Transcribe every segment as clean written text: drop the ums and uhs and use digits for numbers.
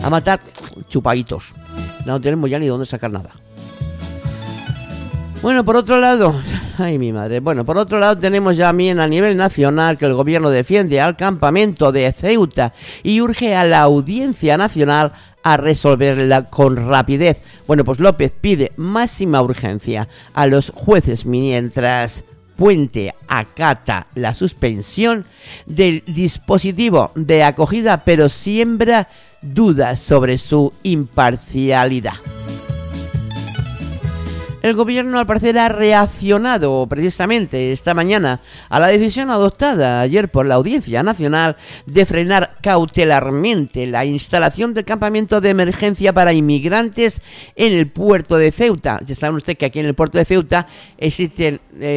a matar chupaditos. No tenemos ya ni dónde sacar nada. Bueno, por otro lado, ay mi madre, bueno, por otro lado tenemos ya también a nivel nacional que el gobierno defiende al campamento de Ceuta y urge a la Audiencia Nacional a resolverla con rapidez. Bueno, pues López pide máxima urgencia a los jueces mientras Puente acata la suspensión del dispositivo de acogida, pero siembra dudas sobre su imparcialidad. El gobierno al parecer ha reaccionado precisamente esta mañana a la decisión adoptada ayer por la Audiencia Nacional de frenar cautelarmente la instalación del campamento de emergencia para inmigrantes en el puerto de Ceuta. Ya saben ustedes que aquí en el puerto de Ceuta existen,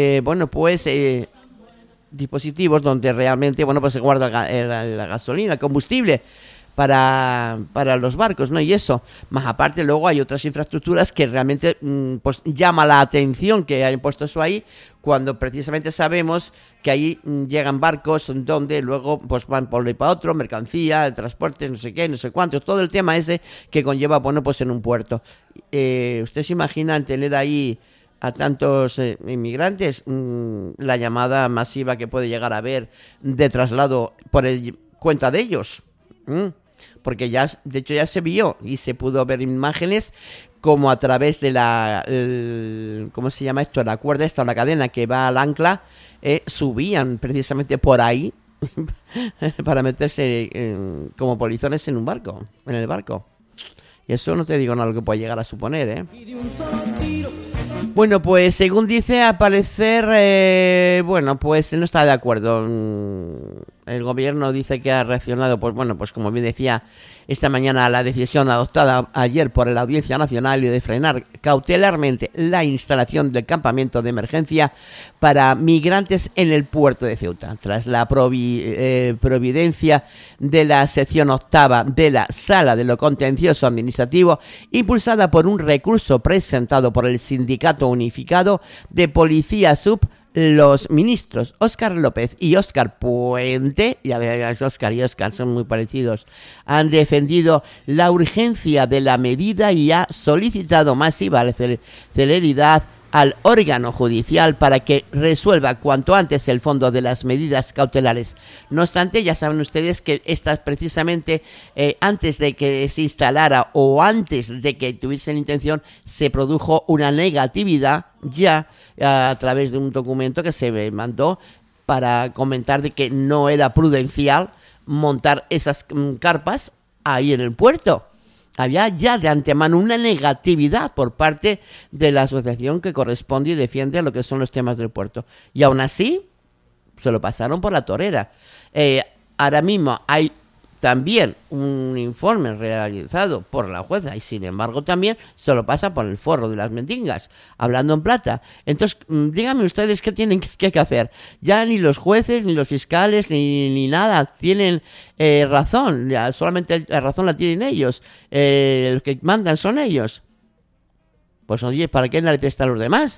dispositivos donde realmente, pues se guarda la gasolina, el combustible para los barcos, ¿no? Y eso, más aparte luego hay otras infraestructuras que realmente pues llama la atención que hayan puesto eso ahí, cuando precisamente sabemos que ahí llegan barcos donde luego pues van por un lado para otro, mercancía, transportes, no sé qué, no sé cuántos, todo el tema ese que conlleva, pues en un puerto. ¿Ustedes se imaginan tener ahí a tantos inmigrantes? La llamada masiva que puede llegar a haber de traslado por cuenta de ellos. Porque ya, de hecho, ya se vio y se pudo ver imágenes como a través de ¿cómo se llama esto? La cuerda esta, la cadena que va al ancla, subían precisamente por ahí para meterse como polizones en el barco. Y eso no te digo nada lo que puede llegar a suponer, ¿eh? Bueno, pues según dice, al parecer, pues no está de acuerdo. El gobierno dice que ha reaccionado, pues como bien decía, esta mañana a la decisión adoptada ayer por la Audiencia Nacional de frenar cautelarmente la instalación del campamento de emergencia para migrantes en el puerto de Ceuta. Tras la providencia de la sección octava de la Sala de lo Contencioso Administrativo, impulsada por un recurso presentado por el Sindicato Unificado de Policía Sub, los ministros Óscar López y Óscar Puente, ya verás, Óscar y Óscar son muy parecidos, han defendido la urgencia de la medida y ha solicitado máxima celeridad al órgano judicial para que resuelva cuanto antes el fondo de las medidas cautelares. No obstante, ya saben ustedes que estas precisamente antes de que se instalara o antes de que tuviesen intención, se produjo una negatividad ya a través de un documento que se mandó para comentar de que no era prudencial montar esas carpas ahí en el puerto. Había ya de antemano una negatividad por parte de la asociación que corresponde y defiende a lo que son los temas del puerto. Y aún así, se lo pasaron por la torera. Ahora mismo hay también un informe realizado por la jueza y sin embargo también se lo pasa por el forro de las mendigas, hablando en plata. Entonces, díganme ustedes qué tienen que hacer. Ya ni los jueces, ni los fiscales, ni nada tienen razón. Ya solamente la razón la tienen ellos. Los que mandan son ellos. Pues oye, ¿para qué nadie está a los demás?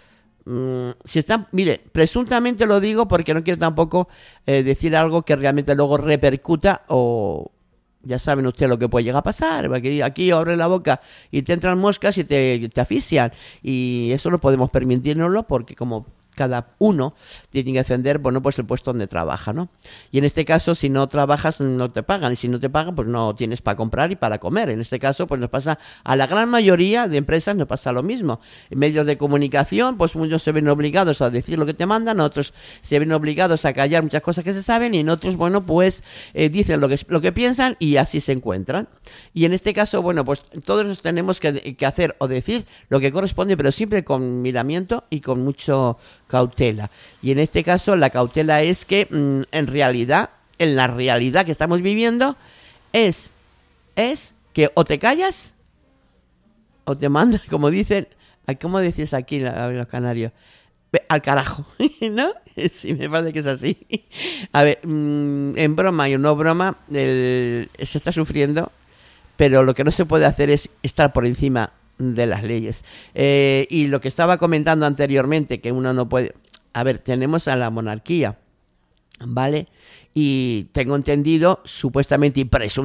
Si están, mire, presuntamente lo digo porque no quiero tampoco decir algo que realmente luego repercuta o ya saben ustedes lo que puede llegar a pasar, porque aquí abre la boca y te entran moscas y te asfixian y eso no podemos permitirnoslo porque como cada uno tiene que defender, pues el puesto donde trabaja, ¿no? Y en este caso, si no trabajas, no te pagan. Y si no te pagan, pues no tienes para comprar y para comer. En este caso, pues nos pasa a la gran mayoría de empresas, nos pasa lo mismo. En medios de comunicación, pues muchos se ven obligados a decir lo que te mandan, otros se ven obligados a callar muchas cosas que se saben y en otros, dicen lo que piensan y así se encuentran. Y en este caso, pues todos nos tenemos que hacer o decir lo que corresponde, pero siempre con miramiento y con mucho cautela. Y en este caso la cautela es que en la realidad que estamos viviendo es que o te callas o te mandan, como dicen, ¿cómo decís aquí en los canarios? Al carajo, ¿no? Sí, me parece que es así. A ver, en broma y no broma, se está sufriendo, pero lo que no se puede hacer es estar por encima de las leyes. Y lo que estaba comentando anteriormente, que uno no puede... A ver, tenemos a la monarquía, ¿vale? Y tengo entendido, supuestamente y presuntamente,